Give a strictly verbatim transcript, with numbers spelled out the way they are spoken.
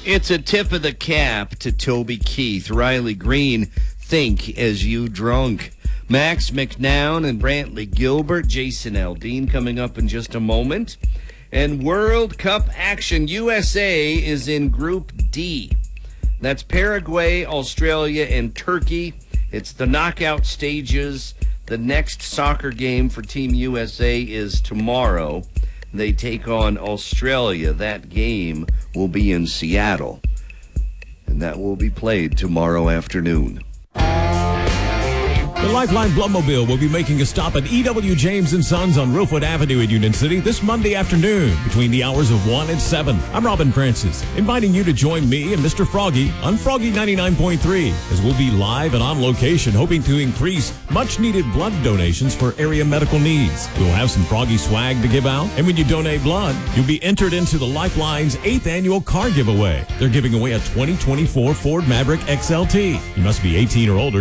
It's a tip of the cap to Toby Keith. Riley Green, think as you drunk. Max McNown and Brantley Gilbert. Jason Aldean coming up in just a moment. And World Cup action. U S A is in Group D. That's Paraguay, Australia, and Turkey. It's the knockout stages. The next soccer game for Team U S A is tomorrow. They take on Australia. That game will be in Seattle, and that will be played tomorrow afternoon. The Lifeline Bloodmobile will be making a stop at E W. James and Sons on Rosewood Avenue in Union City this Monday afternoon between the hours of one and seven. I'm Robin Francis, inviting you to join me and Mister Froggy on Froggy ninety-nine point three as we'll be live and on location hoping to increase much-needed blood donations for area medical needs. We'll have some Froggy swag to give out, and when you donate blood, you'll be entered into the Lifeline's eighth annual car giveaway. They're giving away a twenty twenty-four Ford Maverick X L T. You must be eighteen or older.